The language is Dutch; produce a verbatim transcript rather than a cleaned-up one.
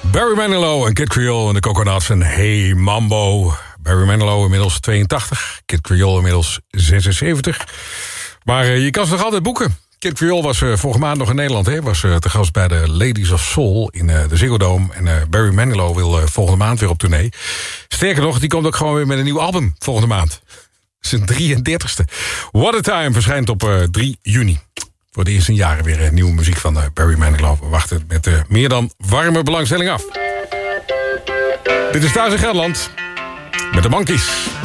Barry Manilow en Kid Creole en de Coconuts en Hey Mambo. Barry Manilow inmiddels tweeëntachtig, Kid Creole inmiddels zesenzeventig. Maar uh, je kan ze nog altijd boeken. Kid Creole was uh, vorige maand nog in Nederland. Hè? Was uh, te gast bij de Ladies of Soul in uh, de Ziggo Dome. En uh, Barry Manilow wil uh, volgende maand weer op tournee. Sterker nog, die komt ook gewoon weer met een nieuw album volgende maand. Zijn drieëndertigste. What a Time verschijnt op uh, drie juni. Voor de eerste jaren weer uh, nieuwe muziek van uh, Barry Manilow. We wachten met uh, meer dan warme belangstelling af. Dit is Thuis in Gelderland met de Monkees.